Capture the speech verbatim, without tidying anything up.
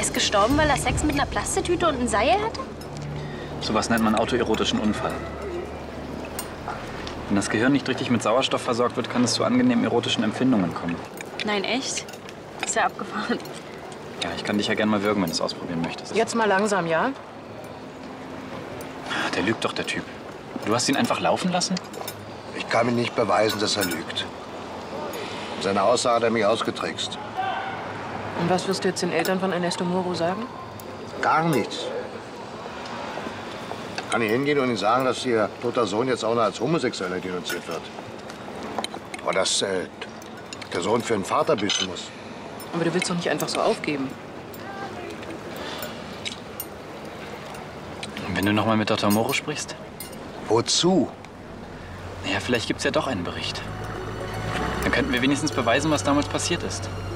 ist gestorben, weil er Sex mit einer Plastetüte und einem Seil hatte? Sowas nennt man autoerotischen Unfall. Wenn das Gehirn nicht richtig mit Sauerstoff versorgt wird, kann es zu angenehmen erotischen Empfindungen kommen. Nein, echt? Ist ja abgefahren. Ja, ich kann dich ja gerne mal würgen, wenn du es ausprobieren möchtest. Jetzt mal langsam, ja? Der lügt doch, der Typ. Du hast ihn einfach laufen lassen? Ich kann mir nicht beweisen, dass er lügt. Seine Aussage hat er mich ausgetrickst. Und was wirst du jetzt den Eltern von Ernesto Moro sagen? Gar nichts. Kann ich hingehen und Ihnen sagen, dass Ihr toter Sohn jetzt auch noch als Homosexueller denunziert wird? Aber dass äh, der Sohn für einen Vater büßen muss. Aber du willst doch nicht einfach so aufgeben. Und wenn du noch mal mit Doktor Moro sprichst? Wozu? Naja, vielleicht gibt's ja doch einen Bericht. Dann könnten wir wenigstens beweisen, was damals passiert ist.